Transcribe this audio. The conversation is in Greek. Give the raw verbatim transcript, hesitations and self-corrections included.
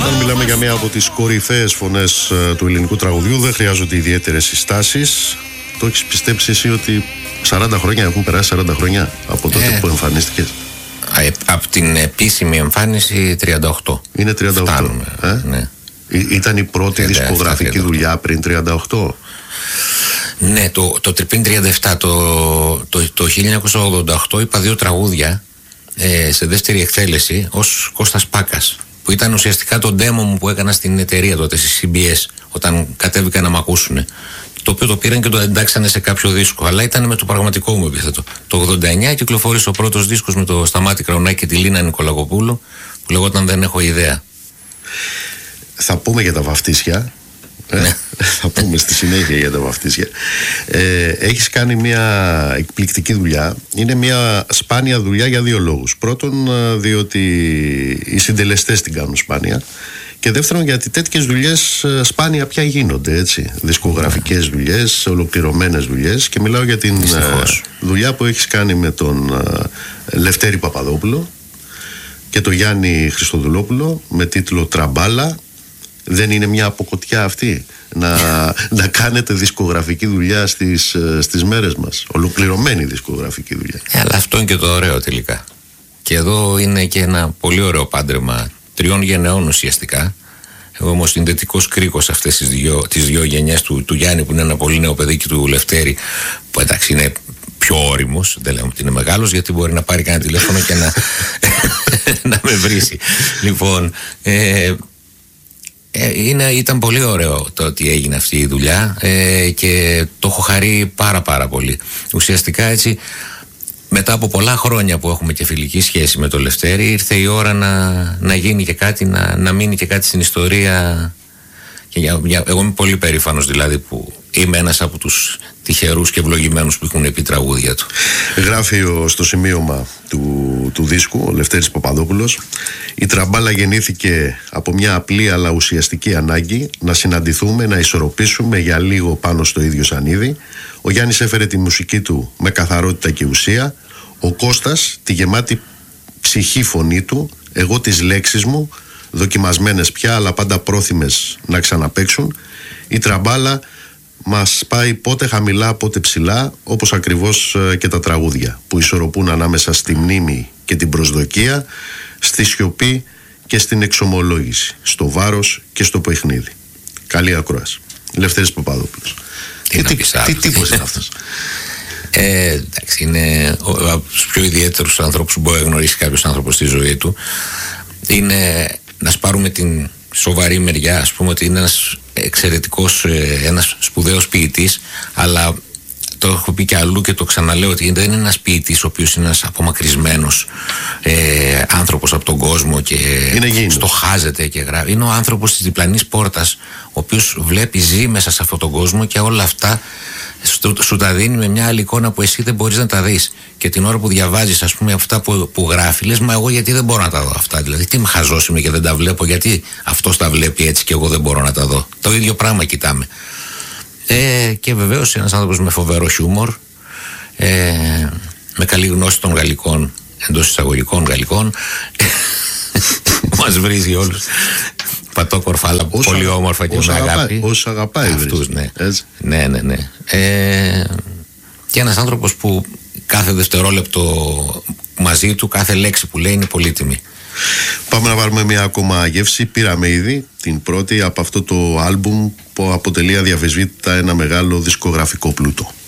Όταν μιλάμε για μία από τις κορυφαίες φωνές του ελληνικού τραγουδιού, δεν χρειάζονται ιδιαίτερες συστάσεις. Το έχεις πιστέψει εσύ ότι σαράντα χρόνια έχουν περάσει, σαράντα χρόνια από τότε ε, που εμφανίστηκες? Από την επίσημη εμφάνιση τριάντα οκτώ. Είναι τριάντα οκτώ. Φτάνουμε, ε? Ναι. Ήταν η πρώτη δισκογραφική δουλειά πριν τριάντα οκτώ. Ναι, το, το πριν τριάντα επτά, το, το, το χίλια εννιακόσια ογδόντα οκτώ είπα δύο τραγούδια ε, σε δεύτερη εκτέλεση ως Κώστας Πάκας, που ήταν ουσιαστικά το demo μου που έκανα στην εταιρεία τότε, στη σι μπι ες, όταν κατέβηκα να μ' ακούσουν. Το οποίο το πήραν και το εντάξανε σε κάποιο δίσκο, αλλά ήταν με το πραγματικό μου επίθετο. Το ογδόντα εννιά κυκλοφόρησε ο πρώτος δίσκος με το Σταμάτη Κραουνάκη και τη Λίνα Νικολακοπούλου, που λεγόταν Δεν έχω ιδέα. Θα πούμε για τα βαφτίσια. Ε, ναι. Θα πούμε στη συνέχεια για τα βαφτίσια. Ε, έχεις κάνει μια εκπληκτική δουλειά. Είναι μια σπάνια δουλειά για δύο λόγους. Πρώτον, διότι οι συντελεστές την κάνουν σπάνια. Και δεύτερον, γιατί τέτοιες δουλειές σπάνια πια γίνονται, έτσι. Δισκογραφικές δουλειές, ολοκληρωμένες δουλειές. Και μιλάω για την Δυστυχώς. δουλειά που έχεις κάνει με τον Λευτέρη Παπαδόπουλο και τον Γιάννη Χριστοδουλόπουλο με τίτλο Τραμπάλα. Δεν είναι μια αποκοτιά αυτή να, να κάνετε δισκογραφική δουλειά στις, στις μέρες μας? Ολοκληρωμένη δισκογραφική δουλειά. Ε, αλλά αυτό είναι και το ωραίο τελικά. Και εδώ είναι και ένα πολύ ωραίο πάντρεμα τριών γενεών ουσιαστικά. Εγώ είμαι ο συνδετικός κρίκος αυτές τις δύο, τις δύο γενιές του, του Γιάννη, που είναι ένα πολύ νέο παιδί, και του Λευτέρη, που εντάξει είναι πιο όριμος. Δεν λέμε ότι είναι μεγάλος, γιατί μπορεί να πάρει κανένα τηλέφωνο και να, να με βρίσει. Λοιπόν, ε, Είναι, ήταν πολύ ωραίο το ότι έγινε αυτή η δουλειά ε, και το έχω χαρεί πάρα πάρα πολύ. Ουσιαστικά έτσι, μετά από πολλά χρόνια που έχουμε και φιλική σχέση με το Λευτέρη, ήρθε η ώρα να, να γίνει και κάτι, να, να μείνει και κάτι στην ιστορία. Και για, για, εγώ είμαι πολύ περήφανος δηλαδή που είμαι ένας από τους τυχερούς και ευλογημένους που έχουν πει τραγούδια του. Γράφει ο, στο σημείωμα του, του δίσκου ο Λευτέρης Παπαδόπουλος: η Τραμπάλα γεννήθηκε από μια απλή αλλά ουσιαστική ανάγκη να συναντηθούμε, να ισορροπήσουμε για λίγο πάνω στο ίδιο σανίδι. Ο Γιάννης έφερε τη μουσική του με καθαρότητα και ουσία, ο Κώστας τη γεμάτη ψυχή φωνή του, εγώ τις λέξεις μου, δοκιμασμένες πια αλλά πάντα πρόθυμες να ξαναπαίξουν. Η Τραμπάλα μας πάει πότε χαμηλά πότε ψηλά, όπως ακριβώς και τα τραγούδια που ισορροπούν ανάμεσα στη μνήμη και την προσδοκία, στη σιωπή και στην εξομολόγηση, στο βάρος και στο παιχνίδι. Καλή ακρόαση. Λευτέρης Παπαδόπουλος. Τι, τι, τι τύπος είναι αυτός? Ε, εντάξει, είναι από τους πιο ιδιαίτερους ανθρώπους που μπορεί να γνωρίσει κάποιος άνθρωπος στη ζωή του. Είναι, να σπάρουμε την σοβαρή μεριά, ας πούμε ότι είναι ένας εξαιρετικός, ένας σπουδαίος ποιητής, αλλά το έχω πει και αλλού και το ξαναλέω ότι δεν είναι ένας ποιητής ο οποίος είναι ένας απομακρυσμένος ε, άνθρωπος από τον κόσμο και στοχάζεται και γράφει. Είναι ο άνθρωπος της διπλανής πόρτας, ο οποίος βλέπει, ζει μέσα σε αυτόν τον κόσμο και όλα αυτά σου, σου τα δίνει με μια άλλη εικόνα που εσύ δεν μπορείς να τα δεις. Και την ώρα που διαβάζεις, ας πούμε, αυτά που, που γράφει, λες, μα εγώ γιατί δεν μπορώ να τα δω αυτά? Δηλαδή, τι με χαζός είμαι και δεν τα βλέπω? Γιατί αυτός τα βλέπει έτσι και εγώ δεν μπορώ να τα δω? Το ίδιο πράγμα κοιτάμε. Ε, και βεβαίως ένας άνθρωπος με φοβερό χιούμορ, ε, με καλή γνώση των γαλλικών, εντός εισαγωγικών γαλλικών. Μας βρίζει όλους πατόκορφα, αλλά πολύ όμορφα και με αγάπη. Όσους αγαπάει αυτούς, ναι. ναι, ναι, ναι. Ε, και ένας άνθρωπος που κάθε δευτερόλεπτο μαζί του, κάθε λέξη που λέει είναι πολύτιμη. Πάμε να βάλουμε μια ακόμα γεύση. Πήραμε ήδη την πρώτη από αυτό το άλμπουμ που αποτελεί αδιαφεσβήτητα ένα μεγάλο δισκογραφικό πλούτο.